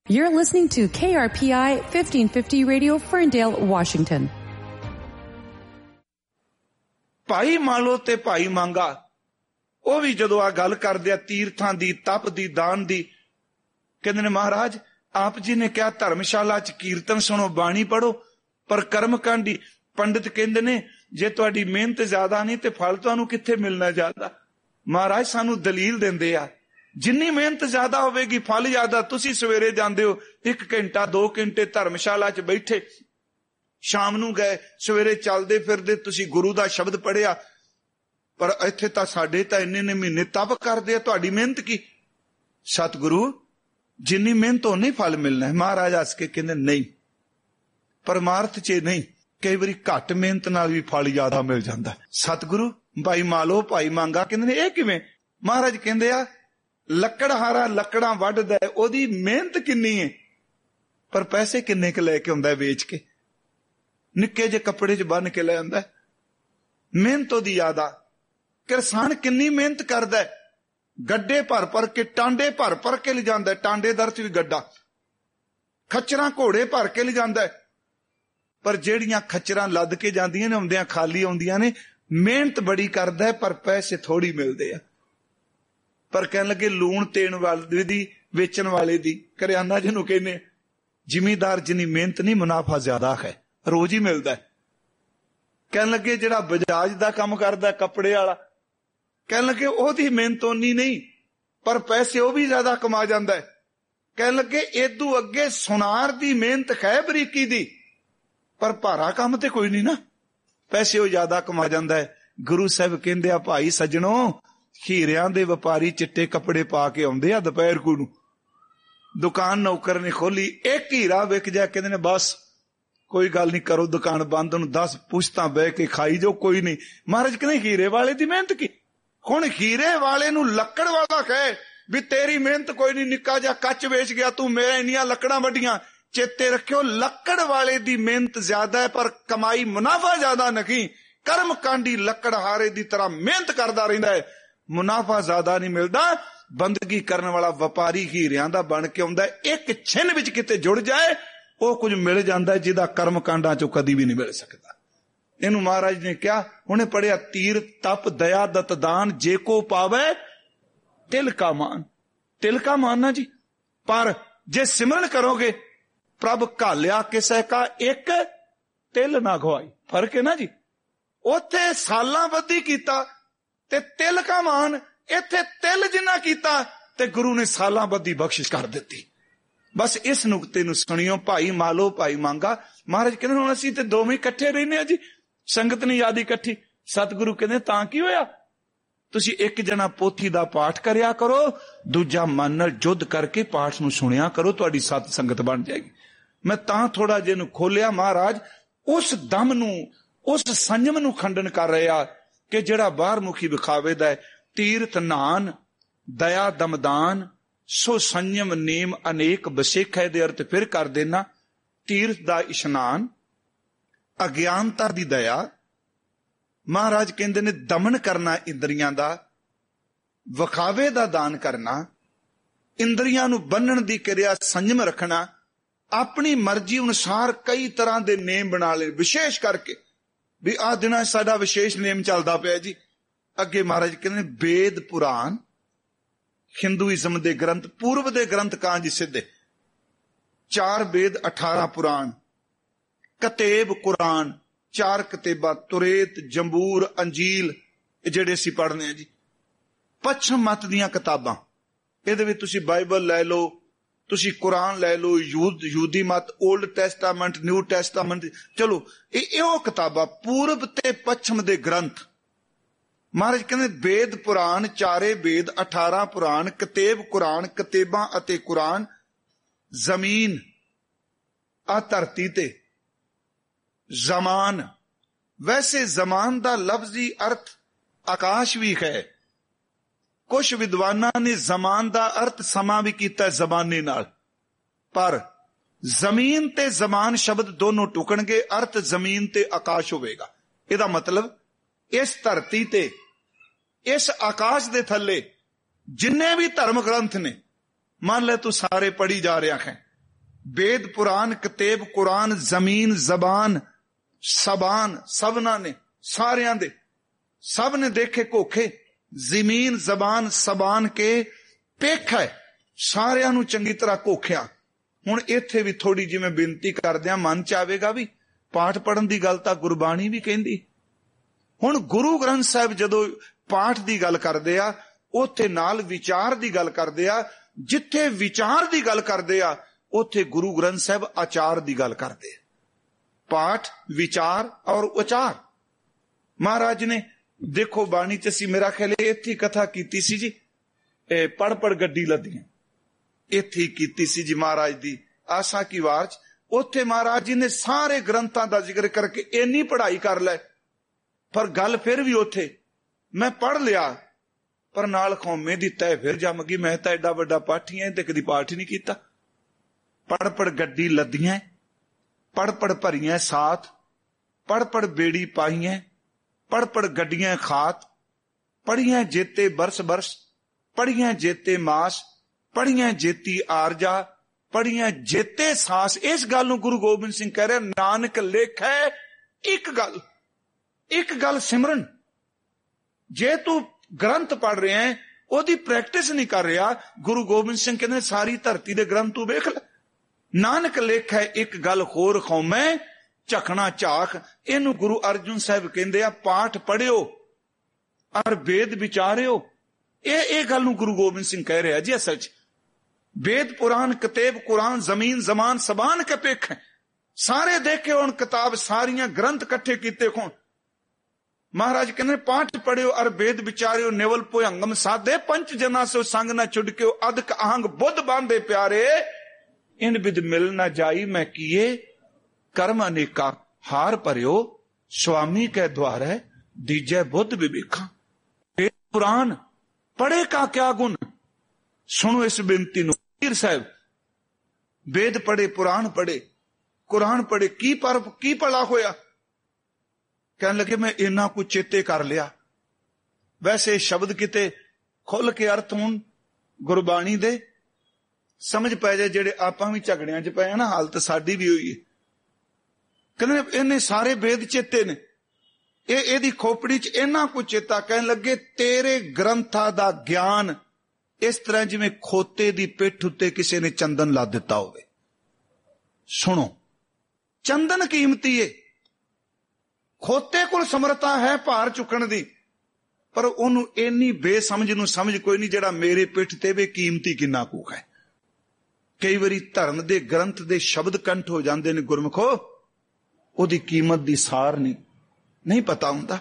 You're listening to KRPI 1550 Radio, Ferndale, Washington. ਭਾਈ ਮਾਲੋ ਤੇ ਭਾਈ ਮੰਗਾ ਉਹ ਵੀ ਜਦੋਂ ਆ ਗੱਲ ਕਰਦੇ ਆ ਤੀਰਥਾਂ ਦੀ, ਤਪ ਦੀ, ਦਾਨ ਦੀ, ਕਹਿੰਦੇ ਨੇ ਮਹਾਰਾਜ ਆਪ ਜੀ ਨੇ ਕਿਹਾ ਧਰਮਸ਼ਾਲਾ ਚ ਕੀਰਤਨ ਸੁਣੋ, ਬਾਣੀ ਪੜੋ, ਪਰ ਕਰਮ ਕਾਂਡੀ। ਪੰਡਿਤ ਕਹਿੰਦੇ ਨੇ ਜੇ ਤੁਹਾਡੀ ਮਿਹਨਤ ਜ਼ਿਆਦਾ ਨਹੀਂ ਤੇ ਫਲ ਤੁਹਾਨੂੰ ਕਿੱਥੇ ਮਿਲਣਾ ਜ਼ਿਆਦਾ। ਮਹਾਰਾਜ ਸਾਨੂੰ ਦਲੀਲ ਦਿੰਦੇ ਆ ਜਿੰਨੀ ਮਿਹਨਤ ਜ਼ਿਆਦਾ ਹੋਵੇਗੀ ਫਲ ਜ਼ਿਆਦਾ। ਤੁਸੀਂ ਸਵੇਰੇ ਜਾਂਦੇ ਹੋ 1 ਘੰਟਾ 2 ਘੰਟੇ ਧਰਮਸ਼ਾਲਾ ਚ ਬੈਠੇ, ਸ਼ਾਮ ਨੂੰ ਗਏ, ਸਵੇਰੇ ਚੱਲਦੇ ਫਿਰਦੇ ਤੁਸੀਂ ਗੁਰੂ ਦਾ ਸ਼ਬਦ ਪੜਿਆ, ਪਰ ਇੱਥੇ ਤਾਂ ਸਾਡੇ ਤਾਂ ਇੰਨੇ ਮਹੀਨੇ ਤਪ ਕਰਦੇ ਆ, ਤੁਹਾਡੀ ਮਿਹਨਤ ਕੀ? ਸਤਿਗੁਰੂ ਜਿੰਨੀ ਮਿਹਨਤ ਉਹਨੇ ਫਲ ਮਿਲਣਾ ਹੈ। ਮਹਾਰਾਜ ਹੱਸ ਕੇ ਕਹਿੰਦੇ ਨਹੀਂ, ਪਰਮਾਰਥ ਚ ਨਹੀਂ, ਕਈ ਵਾਰੀ ਘੱਟ ਮਿਹਨਤ ਨਾਲ ਵੀ ਫਲ ਜ਼ਿਆਦਾ ਮਿਲ ਜਾਂਦਾ। ਸਤਿਗੁਰੂ ਭਾਈ ਮਾਲੋ ਭਾਈ ਮੰਗਾ ਕਹਿੰਦੇ ਨੇ ਇਹ ਕਿਵੇਂ? ਮਹਾਰਾਜ ਕਹਿੰਦੇ ਆ ਲੱਕੜਹਾਰਾ ਲੱਕੜਾਂ ਵੱਢਦਾ, ਉਹਦੀ ਮਿਹਨਤ ਕਿੰਨੀ ਹੈ, ਪਰ ਪੈਸੇ ਕਿੰਨੇ ਕੁ ਲੈ ਕੇ ਆਉਂਦਾ ਵੇਚ ਕੇ? ਨਿੱਕੇ ਜਿਹੇ ਕੱਪੜੇ ਚ ਬੰਨ ਕੇ ਲੈ ਆਉਂਦਾ। ਮਿਹਨਤ ਉਹਦੀ ਜ਼ਿਆਦਾ। ਕਿਸਾਨ ਕਿੰਨੀ ਮਿਹਨਤ ਕਰਦਾ, ਗੱਡੇ ਭਰ ਭਰ ਕੇ, ਟਾਂਡੇ ਭਰ ਭਰ ਕੇ ਲਿਜਾਂਦਾ, ਟਾਂਡੇ ਦਰ ਚ ਵੀ ਗੱਡਾ, ਖੱਚਰਾਂ ਘੋੜੇ ਭਰ ਕੇ ਲਿਜਾਂਦਾ, ਪਰ ਜਿਹੜੀਆਂ ਖੱਚਰਾਂ ਲੱਦ ਕੇ ਜਾਂਦੀਆਂ ਨੇ ਆਉਂਦਿਆਂ ਖਾਲੀ ਆਉਂਦੀਆਂ ਨੇ। ਮਿਹਨਤ ਬੜੀ ਕਰਦਾ ਪਰ ਪੈਸੇ ਥੋੜੀ ਮਿਲਦੇ ਆ। ਪਰ ਕਹਿਣ ਲੱਗੇ ਲੂਣ ਤੇਣ ਵਾਲੇ ਦੀ, ਵੇਚਣ ਵਾਲੇ ਦੀ, ਕਰਿਆਨਾ ਜਿਹਨੂੰ ਕਹਿੰਦੇ, ਜ਼ਿਮੀਦਾਰ ਜਿੰਨੀ ਮਿਹਨਤ ਨਹੀਂ ਮੁਨਾਫਾ ਜ਼ਿਆਦਾ ਹੈ, ਰੋਜ਼ ਹੀ ਮਿਲਦਾ। ਕਹਿਣ ਲੱਗੇ ਜਿਹੜਾ ਬਜਾਜ ਦਾ ਕੰਮ ਕਰਦਾ ਕੱਪੜੇ ਵਾਲਾ, ਕਹਿਣ ਲੱਗੇ ਉਹਦੀ ਮਿਹਨਤ ਓਨੀ ਨਹੀਂ, ਪਰ ਪੈਸੇ ਉਹ ਵੀ ਜ਼ਿਆਦਾ ਕਮਾ ਜਾਂਦਾ। ਕਹਿਣ ਲੱਗੇ ਏਦੂ ਅੱਗੇ ਸੁਨਾਰ ਦੀ ਮਿਹਨਤ ਹੈ ਬਰੀਕੀ ਦੀ, ਪਰ ਭਾਰਾ ਕੰਮ ਤੇ ਕੋਈ ਨਹੀਂ ਨਾ, ਪੈਸੇ ਉਹ ਜ਼ਿਆਦਾ ਕਮਾ ਜਾਂਦਾ ਹੈ। ਗੁਰੂ ਸਾਹਿਬ ਕਹਿੰਦੇ ਆ ਭਾਈ ਸੱਜਣੋ, ਹੀਰਿਆਂ ਦੇ ਵਪਾਰੀ ਚਿੱਟੇ ਕੱਪੜੇ ਪਾ ਕੇ ਆਉਂਦੇ ਆ ਦੁਪਹਿਰ ਕੋ ਨੂੰ, ਦੁਕਾਨ ਨੌਕਰ ਨੇ ਖੋਲੀ, ਇੱਕ ਹੀਰਾ ਵਿਕ ਜਾ, ਕਹਿੰਦੇ ਨੇ ਬਸ ਕੋਈ ਗੱਲ ਨਹੀਂ, ਕਰੋ ਦੁਕਾਨ ਬੰਦ, ਉਹਨੂੰ 10 ਪੁਸ਼ਤਾਂ ਬਹਿ ਕੇ ਖਾਈ ਜੋ, ਕੋਈ ਨਹੀਂ। ਮਹਾਰਾਜ ਕਹਿੰਦੇ ਹੀਰੇ ਵਾਲੇ ਦੀ ਮਿਹਨਤ ਕੀ? ਹੁਣ ਹੀਰੇ ਵਾਲੇ ਨੂੰ ਲੱਕੜ ਵਾਲਾ ਕਹੇ ਵੀ ਤੇਰੀ ਮਿਹਨਤ ਕੋਈ ਨਹੀਂ, ਨਿੱਕਾ ਜਿਹਾ ਕੱਚ ਵੇਚ ਗਿਆ ਤੂੰ, ਮੇਰੇ ਇੰਨੀਆਂ ਲੱਕੜਾਂ ਵੱਡੀਆਂ। ਚੇਤੇ ਰੱਖਿਓ ਲੱਕੜ ਵਾਲੇ ਦੀ ਮਿਹਨਤ ਜ਼ਿਆਦਾ ਹੈ ਪਰ ਕਮਾਈ ਮੁਨਾਫਾ ਜ਼ਿਆਦਾ ਨਹੀਂ। ਕਰਮ ਕਾਂਡੀ ਲੱਕੜਹਾਰੇ ਦੀ ਤਰ੍ਹਾਂ ਮਿਹਨਤ ਕਰਦਾ ਰਹਿੰਦਾ ਹੈ, ਮੁਨਾਫਾ ਜ਼ਿਆਦਾ ਨਹੀਂ ਮਿਲਦਾ। ਬੰਦਗੀ ਕਰਨ ਵਾਲਾ ਵਪਾਰੀ ਹੀਰਿਆਂ ਦਾ ਬਣ ਕੇ ਆਉਂਦਾ, ਇੱਕ ਛਿਨ ਵਿੱਚ ਕਿਤੇ ਜੁੜ ਜਾਏ ਉਹ ਕੁਝ ਮਿਲ ਜਾਂਦਾ ਜਿਹਦਾ ਕਰਮ ਕਾਂਡਾਂ ਚੋਂ ਕਦੀ ਵੀ ਨਹੀਂ ਮਿਲ ਸਕਦਾ। ਇਹਨੂੰ ਮਹਾਰਾਜ ਨੇ ਕਿਹਾ, ਉਹਨੇ ਪੜਿਆ ਤੀਰ ਤਪ ਦਇਆ ਦਤ ਦਾਨ, ਜੇ ਕੋ ਪਾਵੇ ਤਿਲ ਕਾ ਮਾਨ। ਤਿਲ ਕਾ ਮਾਨ ਨਾ ਜੀ, ਪਰ ਜੇ ਸਿਮਰਨ ਕਰੋਗੇ ਪ੍ਰਭ ਘਾਲਿਆ ਕਿਸੇ ਕਾ ਇੱਕ ਤਿਲ ਨਾ ਖਵਾਈ। ਫਰਕ ਹੈ ਨਾ ਜੀ, ਉੱਥੇ ਸਾਲਾਂ ਬੱਧੀ ਕੀਤਾ ਤੇ ਤਿਲ ਕਾ ਮਾਨ, ਇੱਥੇ ਤਿਲ ਜਿੰਨਾ ਕੀਤਾ ਤੇ ਗੁਰੂ ਨੇ ਸਾਲਾਂ ਬੱਧੀ ਬਖਸ਼ਿਸ਼ ਕਰ ਦਿੱਤੀ। ਬਸ ਇਸ ਨੁਕਤੇ ਨੂੰ ਸੁਣਿਓ ਭਾਈ ਮਾਲੋ ਭਾਈ ਮੰਗਾ। ਮਹਾਰਾਜ ਕਹਿੰਦੇ ਹੁਣ ਅਸੀਂ ਤੇ ਦੋਵੇਂ ਇਕੱਠੇ ਰਹਿੰਦੇ ਆ ਜੀ, ਸੰਗਤ ਨਹੀਂ ਯਾਦ ਇਕੱਠੀ। ਸਤਿਗੁਰੂ ਕਹਿੰਦੇ ਤਾਂ ਕੀ ਹੋਇਆ, ਤੁਸੀਂ ਇੱਕ ਜਣਾ ਪੋਥੀ ਦਾ ਪਾਠ ਕਰਿਆ ਕਰੋ, ਦੂਜਾ ਮਨ ਨਾਲ ਜੁੱਧ ਕਰਕੇ ਪਾਠ ਨੂੰ ਸੁਣਿਆ ਕਰੋ, ਤੁਹਾਡੀ ਸਤ ਸੰਗਤ ਬਣ ਜਾਏਗੀ। ਮੈਂ ਤਾਂ ਥੋੜਾ ਜਿਹਾ ਨੂੰ ਖੋਲਿਆ। ਮਹਾਰਾਜ ਉਸ ਦਮ ਨੂੰ, ਉਸ ਸੰਜਮ ਨੂੰ ਖੰਡਨ ਕਰ ਰਿਹਾ ਕਿ ਜਿਹੜਾ ਬਾਹਰ ਮੁਖੀ ਵਿਖਾਵੇ ਦਾ ਹੈ। ਤੀਰਥ ਨਾਨ ਦਇਆ ਦਮਦਾਨ ਸੋ ਸੰਜਮ ਨੇਮ ਅਨੇਕ ਬਸੇਖੈ ਦੇ ਅਰਥ ਫਿਰ ਕਰ ਦੇਣਾ। ਤੀਰਥ ਦਾ ਇਸ਼ਨਾਨ, ਅਗਿਆਨਤਾ ਦੀ ਦਇਆ। ਮਹਾਰਾਜ ਕਹਿੰਦੇ ਨੇ ਦਮਨ ਕਰਨਾ ਇੰਦਰੀਆਂ ਦਾ, ਵਿਖਾਵੇ ਦਾ ਦਾਨ ਕਰਨਾ, ਇੰਦਰੀਆਂ ਨੂੰ ਬੰਨਣ ਦੀ ਕਿਰਿਆ, ਸੰਜਮ ਰੱਖਣਾ, ਆਪਣੀ ਮਰਜ਼ੀ ਅਨੁਸਾਰ ਕਈ ਤਰ੍ਹਾਂ ਦੇ ਨੇਮ ਬਣਾ ਲਏ। ਵਿਸ਼ੇਸ਼ ਕਰਕੇ ਵੀ ਆਹ ਦਿਨਾਂ ਸਾਡਾ ਵਿਸ਼ੇਸ਼ ਨੇਮ ਚੱਲਦਾ ਪਿਆ ਜੀ। ਅੱਗੇ ਮਹਾਰਾਜ ਕਹਿੰਦੇ ਨੇ ਵੇਦ ਪੁਰਾਣ, ਹਿੰਦੂਇਜ਼ਮ ਦੇ ਗ੍ਰੰਥ, ਪੂਰਵ ਦੇ ਗ੍ਰੰਥ ਕਾਂਜ ਸਿੱਧੇ 4 ਵੇਦ 18 ਪੁਰਾਣ, ਕਤੇਬ ਕੁਰਾਨ 4 ਕਤੇਬਾਂ, ਤੁਰੇਤ ਜੰਬੂਰ ਅੰਜੀਲ, ਇਹ ਜਿਹੜੇ ਅਸੀਂ ਪੜ੍ਹਨੇ ਆ ਜੀ। ਪੱਛਮ ਮਤ ਦੀਆਂ ਕਿਤਾਬਾਂ, ਇਹਦੇ ਵਿੱਚ ਤੁਸੀਂ ਬਾਈਬਲ ਲੈ ਲਓ, ਤੁਸੀਂ ਕੁਰਾਨ ਲੈ ਲਓ, ਯਹੂਦੀ ਮਤ, ਓਲਡ ਟੈਸਟਾਮੈਂਟ, ਨਿਊ ਟੈਸਟਾਮੈਂਟ, ਚਲੋ ਇਹੋ ਕਿਤਾਬਾਂ ਪੂਰਬ ਤੇ ਪੱਛਮ ਦੇ ਗ੍ਰੰਥ। ਮਹਾਰਾਜ ਕਹਿੰਦੇ ਵੇਦ ਪੁਰਾਣ, 4 ਵੇਦ 18 ਪੁਰਾਣ, ਕਤੇਬ ਕੁਰਾਨ, ਕਤੇਬਾਂ ਅਤੇ ਕੁਰਾਨ। ਜ਼ਮੀਨ ਆ ਧਰਤੀ ਤੇ, ਜ਼ਮਾਨ, ਵੈਸੇ ਜ਼ਮਾਨ ਦਾ ਲਫ਼ਜ਼ੀ ਅਰਥ ਆਕਾਸ਼ ਵੀ ਹੈ। ਕੁਝ ਵਿਦਵਾਨਾਂ ਨੇ ਜ਼ਮਾਨ ਦਾ ਅਰਥ ਸਮਾਂ ਵੀ ਕੀਤਾ ਜ਼ਮਾਨੇ ਨਾਲ, ਪਰ ਜ਼ਮੀਨ ਤੇ ਜ਼ਮਾਨ ਸ਼ਬਦ ਦੋਨੋਂ ਟੁਕਣਗੇ, ਅਰਥ ਜ਼ਮੀਨ ਤੇ ਆਕਾਸ਼ ਹੋਵੇਗਾ। ਇਹਦਾ ਮਤਲਬ ਇਸ ਧਰਤੀ ਤੇ, ਇਸ ਆਕਾਸ਼ ਦੇ ਥੱਲੇ ਜਿੰਨੇ ਵੀ ਧਰਮ ਗ੍ਰੰਥ ਨੇ, ਮੰਨ ਲੈ ਤੂੰ ਸਾਰੇ ਪੜ੍ਹੀ ਜਾ ਰਿਹਾ ਹੈ, वेद पुराण कतेब कुरान जमीन जबान सबान सबना ने सारियां दे सब ने देखे घोखे जमीन जबान सबान के पेख है सारियां नू चंगी तरह घोखिया। हुण इत्थे भी थोड़ी जिवें बेनती करदियां मन च आवेगा भी पाठ पढ़न दी गल तां गुरबाणी भी कहंदी। हुण गुरु ग्रंथ साहिब जदों पाठ दी गल करदे आ उत्थे नाल विचार दी गल करदे आ, जिथे विचार दी गल करदे आ उत्थे गुरु ग्रंथ साहिब आचार दी गल करदे आ। पाठ विचार और उचार महाराज ने देखो बाणी च असीं मेरा ख्याल इत्थे कथा कीती सी जी, पढ़ पढ़ गड्डी लदियां इत्थे कीती सी जी महाराज दी आसा की वार च। उत्थे महाराज जी ने सारे ग्रंथां दा जिक्र करके इन्नी पढ़ाई कर लै, पर गल फिर भी उत्थे मैं पढ़ लिया पर नाल खौमे दी तय फिर जम गई। मैं तां एडा वड्डा पाठी ऐ ते कदी पाठ ही नहीं कीता। पढ़ पढ़ गड्डी लदियां, पढ़ पढ़ भरियां साथ, पढ़ पढ़ बेड़ी पाइयां, पढ़ पढ़ गड्डियां खात, पढ़ियां जेते बरस बरस, पढ़ियां जेते मास, पढ़ियां जेती आरजा, पढ़ियां जेते सास। इस गल नूं गुरु गोबिंद सिंह कह रहे नानक लेखै एक गल सिमरन। जे तू ग्रंथ पढ़ रहे हैं ओदी प्रैक्टिस नहीं कर रहा, गुरु गोबिंद सिंह कहते सारी धरती दे ग्रंथ तू वेख ले। नानक लेखै एक गल होर खौमै झखना झाख। इनू गुरु अर्जुन साहिब कहते आ पाठ पढ़ियो और वेद विचारियो। ये गल नूं गुरु गोबिंद सिंह कह रहा जी। असल च वेद पुराण कतेब कुरान जमीन जमान सबान के पेख है सारे देखे हुण किताब सारियां ग्रंथ कट्ठे कीते खोण। महाराज कहते पाठ पढ़ियो और वेद विचारियो निवल भुयंगम साधे पंच जना सो संग न छुड़कियो अदक आहंग बुद्ध बांधे प्यारे इन विद मिल न जाई मैं किए कर्म अनेका हार भरियो स्वामी के द्वारे दीजै बुद्ध विवेखा। वेद पुराण पढ़े का क्या गुण, सुनो इस बेनती नूं। पीर साहब वेद पढ़े पुराण पढ़े कुरान पढ़े की भला होया। कहने लगे मैं इन्ना कुछ चेते कर लिया। वैसे शब्द किते खुल के अर्थ होण गुरबाणी दे समझ पै जाए, जेड़े आपां भी झगड़ियां च पए ना हालत साडी भी होई है। कहने इन्हें सारे वेद चेते ने, एदी खोपड़ी च इन्ना कुछ चेता। कहने लगे तेरे ग्रंथां दा ज्ञान इस तरह जिवें खोते दी पिठ उत्ते किसी ने चंदन ला दिता होवे। सुनो चंदन कीमती है, खोते कोल समर्था है भार चुकण दी, पर ओनू इन्नी बेसमझ नूं समझ कोई नहीं जेड़ा मेरे पिठ ते वे कीमती किन्ना कूक है। कई बारी धर्म दे ग्रंथ दे शब्द कंठ हो जांदे ने गुरमुखो, ओदी कीमत दी सार नहीं पता हुंदा।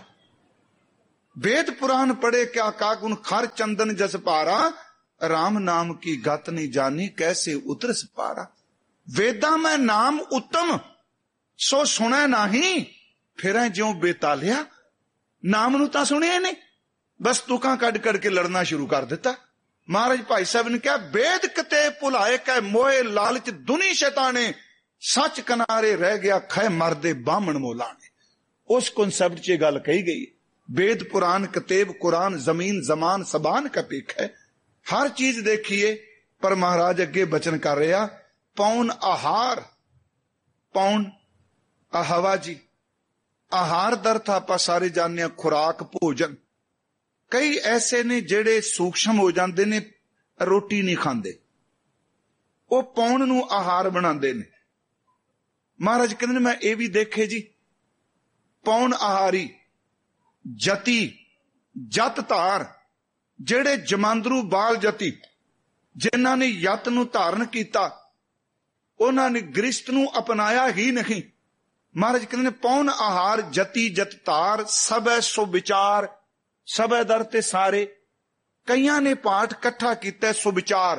वेद पुराण पढ़े क्या कागुन खर चंदन जस पारा राम नाम की गत नहीं जानी कैसे उतरस पारा। वेदा में नाम उत्तम सो सुने नाही फिर ज्यों बेतालिया। नाम नू तां सुनिया नहीं, बस तुकां कड़ कड़ के लड़ना शुरू कर दिता। महाराज भाई साहब ने कहा वेद कते भुलाए कै मोए लालच दुनी शैताने सच किनारे रह गया खै मरदे बामण मोलाने। उस कॉन्सेप्ट च गल कही गई। वेद पुराण कतेब कुरान जमीन जमान सबान का पेख है, हर चीज देखिए। पर महाराज अगे बचन कर रहा पौन आहार, पौन आहवा जी आहार दर्थ आपां सारे जानने खुराक भोजन। कई ऐसे ने जेड़े सूक्ष्म हो जाते ने रोटी नहीं खाते, वो पौन नू आहार बनाते ने। महाराज कहते मैं ये भी देखे जी पौन आहारी जति जत धार जेड़े जमांदरू बाल जति जिन्हां ने यत नू धारण किया उन्हां ने गृहस्थ नू अपनाया ही नहीं। महाराज कहते पौन आहार जति जत धार सबै सो विचार सबै दर ते सारे। कईयां ने पाठ कट्ठा किया सुविचार।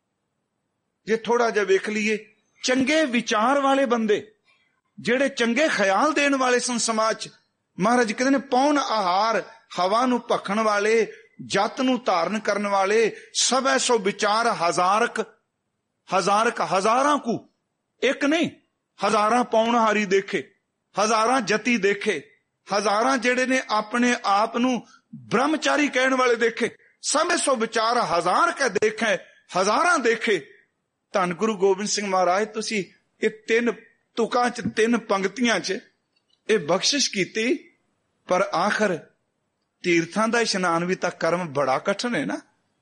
जे थोड़ा जा वेख लीए चंगे विचार वाले बंदे जेड़े चंगे ख्याल देने वाले सन समाज। महाराज कहते ने पौन आहार हवा नू भखण वाले जत नू धारण करने वाले सबै सो विचार हजारां को एक नहीं हजारां पौनहारी देखे, हजारां जति देखे, हजारां जेड़े ने अपने आप नू ब्रह्मचारी कहने वाले देखे। सबै सो विचार हजार के देखे हजारां देखे ਧੰਨ ਗੁਰੂ ਗੋਬਿੰਦ ਸਿੰਘ ਮਹਾਰਾਜ ਤੁਸੀਂ ਇਹ 3 ਤੁਕਾਂ 'ਚ 3 ਪੰਕਤੀਆਂ 'ਚ ਇਹ ਬਖਸ਼ਿਸ਼ ਕੀਤੀ, ਪਰ ਆਖਰ ਤੀਰਥਾਂ ਦਾ ਇਸ਼ਨਾਨ ਵੀ ਤਾਂ ਕਰਮ ਬੜਾ ਕਠਿਨ ਹੈ ਨਾ।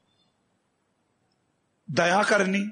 ਦਇਆ ਕਰਨੀ,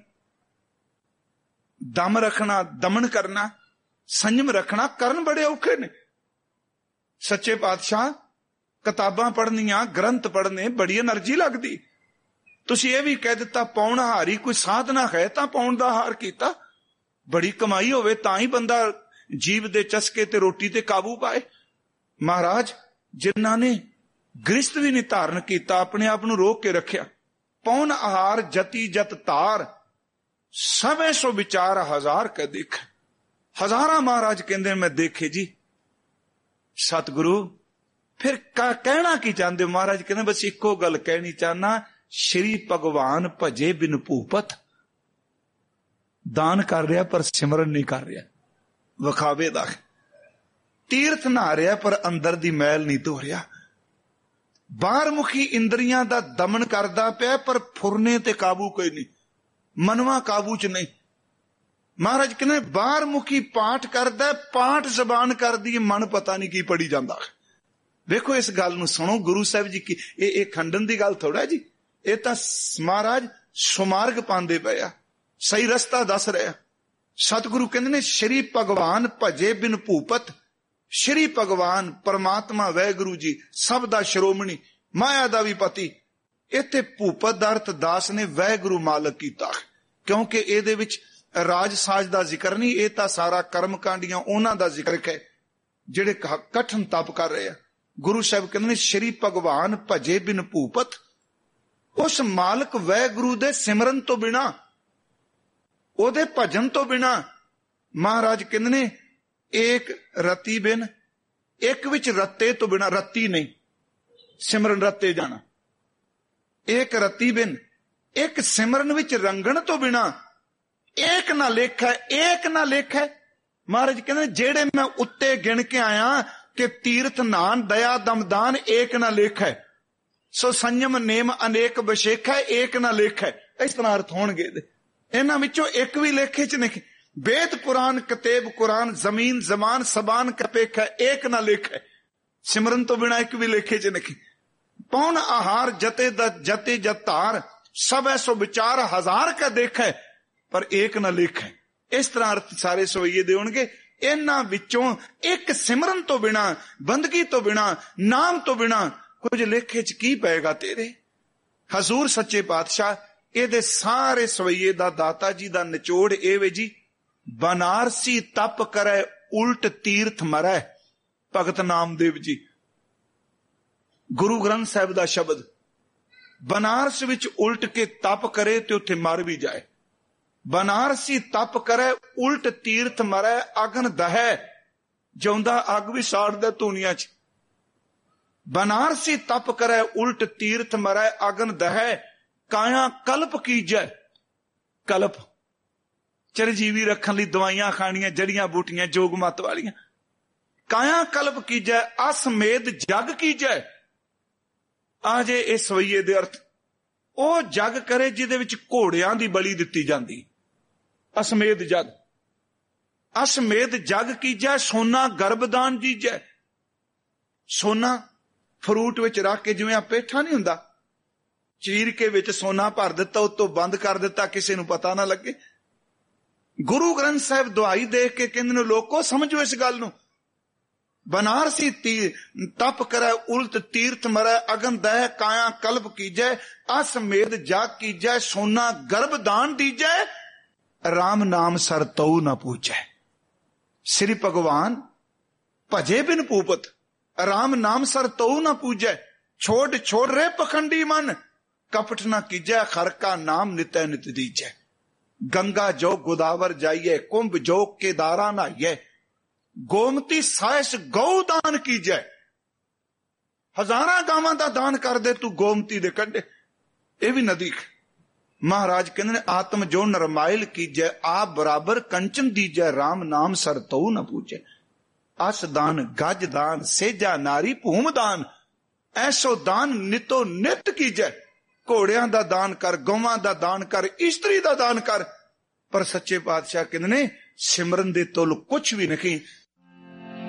ਦਮ ਰੱਖਣਾ, ਦਮਨ ਕਰਨਾ, ਸੰਜਮ ਰੱਖਣਾ, ਕਰਨ ਬੜੇ ਔਖੇ ਨੇ। ਸੱਚੇ ਪਾਤਸ਼ਾਹ ਕਿਤਾਬਾਂ ਪੜ੍ਹਨੀਆਂ, ਗ੍ਰੰਥ ਪੜ੍ਹਨੇ ਬੜੀ એનર્ਜੀ ਲੱਗਦੀ। ਤੁਸੀਂ ਇਹ ਵੀ ਕਹਿ ਦਿੱਤਾ ਪੌਣ ਹਾਰੀ ਕੋਈ ਸਾਧਨਾ ਹੈ ਤਾਂ ਪੌਣ ਦਾ ਹਾਰ ਕੀਤਾ। ਬੜੀ ਕਮਾਈ ਹੋਵੇ ਤਾਂ ਹੀ ਬੰਦਾ ਜੀਵ ਦੇ ਚਸਕੇ ਤੇ ਰੋਟੀ ਤੇ ਕਾਬੂ ਪਾਏ। ਮਹਾਰਾਜ ਜਿਨ੍ਹਾਂ ਨੇ ਗ੍ਰਸਤ ਵੀ ਨਹੀਂ ਧਾਰਨ ਕੀਤਾ, ਆਪਣੇ ਆਪ ਨੂੰ ਰੋਕ ਕੇ ਰੱਖਿਆ। ਪੌਣ ਆਹਾਰ ਜਤੀ ਜਤ ਧਾਰ, ਸਭੇ ਸੋ ਵਿਚਾਰ ਹਜ਼ਾਰ ਕਾ ਦੇਖ। ਹਜ਼ਾਰਾਂ ਮਹਾਰਾਜ ਕਹਿੰਦੇ ਮੈਂ ਦੇਖੇ ਜੀ। ਸਤਿਗੁਰੂ ਫਿਰ ਕਹਿਣਾ ਕੀ ਚਾਹੁੰਦੇ? ਮਹਾਰਾਜ ਕਹਿੰਦੇ ਬਸ ਇੱਕੋ ਗੱਲ ਕਹਿਣੀ ਚਾਹਨਾ, ਸ਼੍ਰੀ ਭਗਵਾਨ ਭਜੇ ਬਿਨ ਭੂਪਤ। ਦਾਨ ਕਰ ਰਿਹਾ ਪਰ ਸਿਮਰਨ ਨਹੀਂ ਕਰ ਰਿਹਾ, ਵਿਖਾਵੇ ਦਾ। ਤੀਰਥ ਨਹਾ ਰਿਹਾ ਪਰ ਅੰਦਰ ਦੀ ਮੈਲ ਨਹੀਂ ਧੋ ਰਿਹਾ। ਬਾਹਰਮੁਖੀ ਇੰਦਰੀਆਂ ਦਾ ਦਮਨ ਕਰਦਾ ਪਿਆ ਪਰ ਫੁਰਨੇ ਤੇ ਕਾਬੂ ਕੋਈ ਨਹੀਂ, ਮਨਵਾ ਕਾਬੂ ਚ ਨਹੀਂ। ਮਹਾਰਾਜ ਕਹਿੰਦੇ ਬਾਹਰਮੁਖੀ ਪਾਠ ਕਰਦਾ, ਪਾਠ ਜ਼ਬਾਨ ਕਰਦੀ, ਮਨ ਪਤਾ ਨਹੀਂ ਕੀ ਪੜੀ ਜਾਂਦਾ। ਵੇਖੋ ਇਸ ਗੱਲ ਨੂੰ ਸੁਣੋ, ਗੁਰੂ ਸਾਹਿਬ ਜੀ ਕੀ ਇਹ ਖੰਡਨ ਦੀ ਗੱਲ ਥੋੜਾ ਜੀ, ਇਹ ਤਾਂ ਮਹਾਰਾਜ ਸੁਮਾਰਗ ਪਾਉਂਦੇ ਪਏ ਆ, ਸਹੀ ਰਸਤਾ ਦੱਸ ਰਿਹਾ। ਸਤਿਗੁਰੂ ਕਹਿੰਦੇ ਨੇ ਸ਼੍ਰੀ ਭਗਵਾਨ ਭਜੇ ਬਿਨ ਭੂਪਤ। ਸ਼੍ਰੀ ਭਗਵਾਨ ਪਰਮਾਤਮਾ ਵਾਹਿਗੁਰੂ ਜੀ ਸਭ ਦਾ ਸ਼੍ਰੋਮਣੀ, ਮਾਇਆ ਦਾ ਵੀ ਪਤੀ। ਇੱਥੇ ਭੂਪਤ ਦਾ ਅਰਥ ਦਾਸ ਨੇ ਵਾਹਿਗੁਰੂ ਮਾਲਕ ਕੀਤਾ, ਕਿਉਂਕਿ ਇਹਦੇ ਵਿੱਚ ਰਾਜ ਸਾਜ ਦਾ ਜ਼ਿਕਰ ਨਹੀਂ, ਇਹ ਤਾਂ ਸਾਰਾ ਕਰਮ ਕਾਂਡੀਆਂ ਉਹਨਾਂ ਦਾ ਜ਼ਿਕਰ ਹੈ ਜਿਹੜੇ ਕਠਨ ਤਪ ਕਰ ਰਹੇ ਆ। ਗੁਰੂ ਸਾਹਿਬ ਕਹਿੰਦੇ ਨੇ ਸ਼੍ਰੀ ਭਗਵਾਨ ਭਜੇ ਬਿਨ ਭੂਪਤ। ਉਸ ਮਾਲਕ ਵਾਹਿਗੁਰੂ ਦੇ ਸਿਮਰਨ ਤੋਂ ਬਿਨਾ, ਉਹਦੇ ਭਜਨ ਤੋਂ ਬਿਨਾ, ਮਹਾਰਾਜ ਕਹਿੰਦੇ ਨੇ ਏਕ ਰਤੀ ਬਿਨ, ਇੱਕ ਵਿੱਚ ਰੱਤੇ ਤੋਂ ਬਿਨਾ, ਰੱਤੀ ਨਹੀਂ ਸਿਮਰਨ ਰੱਤੇ ਜਾਣਾ। ਏਕ ਰਤੀ ਬਿਨ, ਇੱਕ ਸਿਮਰਨ ਵਿੱਚ ਰੰਗਣ ਤੋਂ ਬਿਨਾ, ਏਕ ਨਾ ਲੇਖੈ, ਏਕ ਨਾ ਲੇਖੈ। ਮਹਾਰਾਜ ਕਹਿੰਦੇ ਜਿਹੜੇ ਮੈਂ ਉੱਤੇ ਗਿਣ ਕੇ ਆਇਆ ਕਿ ਤੀਰਥ ਨਾਨ ਦਇਆ ਦਮਦਾਨ ਏਕ ਨਾ ਲੇਖੈ, ਸੋ ਸੰਜਮ ਨੇਮ ਅਨੇਕ ਵਿਸ਼ੇਖੈ ਏਕ ਨਾ ਲੇਖੈ। ਇਸ ਤਰ੍ਹਾਂ ਅਰਥ ਹੋਣਗੇ। ਇਹਨਾਂ ਵਿੱਚੋਂ ਇੱਕ ਵੀ ਲੇਖੇ ਚ ਨਹੀਂ। ਵੇਦ ਪੁਰਾਨ ਕਤੇਬ ਕੁਰਾਨ ਜ਼ਮੀਨ ਜ਼ਮਾਨ ਸਬਾਨ ਕਪੇਖੈ ਏਕ ਨਾ ਲੇਖੈ। ਸਿਮਰਨ ਤੋਂ ਬਿਨਾ ਇੱਕ ਵੀ ਲੇਖੇ ਚ ਨਹੀਂ। ਪੌਣ ਆਹਾਰ ਜਤੇ ਜਤੇ ਜਤਾਰ, ਸਭ ਐਸੋ ਵਿਚਾਰ ਹਜ਼ਾਰ ਕਾ ਦੇਖੈ ਪਰ ਏਕ ਨਾ ਲੇਖੈ। ਇਸ ਤਰ੍ਹਾਂ ਅਰਥ ਸਾਰੇ ਸਵਈਏ ਦੇ ਹੋਣਗੇ। ਇਹਨਾਂ ਵਿੱਚੋਂ ਇੱਕ ਸਿਮਰਨ ਤੋਂ ਬਿਨਾ, ਬੰਦਗੀ ਤੋਂ ਬਿਨਾ, ਨਾਮ ਤੋਂ ਬਿਨਾ ਕੁਝ ਲੇਖੇ ਚ ਕੀ ਪਏਗਾ ਤੇਰੇ? ਹਜ਼ੂਰ ਸੱਚੇ ਪਾਤਸ਼ਾਹ ਇਹਦੇ ਸਾਰੇ ਸਵਈਏ ਦਾ ਦਾਤਾ ਜੀ ਦਾ ਨਿਚੋੜ ਇਹ ਵੇ ਜੀ, ਬਨਾਰਸੀ ਤਪ ਕਰੈ ਉਲਟ ਤੀਰਥ ਮਰੈ। ਭਗਤ ਨਾਮਦੇਵ ਜੀ, ਗੁਰੂ ਗ੍ਰੰਥ ਸਾਹਿਬ ਦਾ ਸ਼ਬਦ, ਬਨਾਰਸ ਵਿੱਚ ਉਲਟ ਕੇ ਤਪ ਕਰੇ ਤੇ ਉੱਥੇ ਮਰ ਵੀ ਜਾਏ। ਬਨਾਰਸੀ ਤਪ ਕਰੈ ਉਲਟ ਤੀਰਥ ਮਰੈ, ਅਗਨ ਦਹੈ, ਜਿਉਂਦਾ ਅੱਗ ਵੀ ਸਾੜਦਾ ਧੂਣੀਆਂ ਚ। ਬਨਾਰਸੀ ਤਪ ਕਰੈ ਉਲਟ ਤੀਰਥ ਮਰੈ, ਅਗਨ ਦਹੈ, ਕਾਇਆ ਕਲਪ ਕੀਜੈ। ਕਲਪ ਚਰਜੀਵੀ ਰੱਖਣ ਲਈ ਦਵਾਈਆਂ ਖਾਣੀਆਂ, ਜੜੀਆਂ ਬੂਟੀਆਂ ਜੋਗ ਮਤ ਵਾਲੀਆਂ। ਕਾਇਆ ਕਲਪ ਕੀਜੈ, ਅਸਮੇਧ ਜਗ ਕੀਜੈ। ਆ ਜੇ ਇਹ ਸਵਈਏ ਦੇ ਅਰਥ, ਉਹ ਜਗ ਕਰੇ ਜਿਹਦੇ ਵਿੱਚ ਘੋੜਿਆਂ ਦੀ ਬਲੀ ਦਿੱਤੀ ਜਾਂਦੀ। ਅਸਮੇਧ ਜਗ, ਅਸਮੇਧ ਜਗ ਕੀਜੈ, ਸੋਨਾ ਗਰਭਦਾਨ ਜੀਜੈ। ਸੋਨਾ ਫਰੂਟ ਵਿੱਚ ਰੱਖ ਕੇ, ਜਿਵੇਂ ਆ ਪੇਠਾ ਨਹੀਂ ਹੁੰਦਾ, ਚੀਰ ਕੇ ਵਿੱਚ ਸੋਨਾ ਭਰ ਦਿੱਤਾ, ਉੱਤੋਂ ਬੰਦ ਕਰ ਦਿੱਤਾ, ਕਿਸੇ ਨੂੰ ਪਤਾ ਨਾ ਲੱਗੇ। ਗੁਰੂ ਗ੍ਰੰਥ ਸਾਹਿਬ ਦੁਹਾਈ ਦੇਖ ਕੇ ਕਹਿੰਦੇ ਨੇ ਲੋਕੋ ਸਮਝੋ ਇਸ ਗੱਲ ਨੂੰ। ਬਨਾਰਸੀ ਤਪ ਕਰੈ ਉਲਟ ਤੀਰਥ ਮਰੈ, ਅਗਨ ਦਹਿ ਕਾਇਆ ਕਲਪ ਕੀਜੈ, ਅਸਮੇਧ ਜਗ ਕੀਜੈ, ਸੋਨਾ ਗਰਭਦਾਨ ਦੀਜੈ, ਰਾਮ ਨਾਮ ਸਰ ਤਉ ਨ ਪੂਜੈ। ਸ੍ਰੀ ਭਗਵਾਨ ਭਜੇ ਬਿਨ ਭੂਪਤ, ਰਾਮ ਨਾਮ ਸਰ ਤਉ ਨ ਪੂਜੈ। ਛੋੜ ਛੋੜ ਰੇ ਪਖੰਡੀ ਮਨ, ਕਪਟ ਨਾ ਕੀਜੈ, ਖਰ ਕਾ ਨਾਮ ਨਿਤੈ ਨਿਤ ਦੀਜੈ। ਗੰਗਾ ਜੋ ਗੋਦਾਵਰ ਜਾਈਏ, ਕੁੰਭ ਜੋ ਕੇਦਾਰਾ ਨਹਾਈਏ, ਗੋਮਤੀ ਸਾਇਸ ਗਊ ਦਾਨ ਕੀਜੈ। ਹਜ਼ਾਰਾਂ ਗਾਵਾਂ ਦਾ ਦਾਨ ਕਰਦੇ ਤੂੰ ਗੋਮਤੀ ਦੇ ਕੰਢੇ, ਇਹ ਵੀ ਨਦੀ। ਮਹਾਰਾਜ ਕਹਿੰਦੇ ਨੇ ਆਤਮ ਜੋ ਨਰਮਾਇਲ ਕੀਜੈ, ਆਪ ਬਰਾਬਰ ਕੰਚਨ ਦੀਜੈ, ਰਾਮ ਨਾਮ ਸਰ ਤਉ ਨ ਪੂਜੈ। ਅਸ ਦਾਨ ਗਜ ਦਾਨ ਸੇਜਾ ਨਾਰੀ ਭੂਮ ਦਾਨ, ਐਸੋ ਦਾਨ ਨਿਤੋ ਨਿਤ ਕੀਜੈ। ਘੋੜਿਆਂ ਦਾ ਦਾਨ ਕਰ, ਗਊਆਂ ਦਾ ਦਾਨ ਕਰ, ਇਸਤਰੀ ਦਾ ਦਾਨ ਕਰ। ਪਰ ਸੱਚੇ ਪਾਤਸ਼ਾਹ ਕਹਿੰਦੇ ਨੇ ਸਿਮਰਨ ਦੇ ਤੁਲ ਕੁਛ ਵੀ ਨਹੀਂ।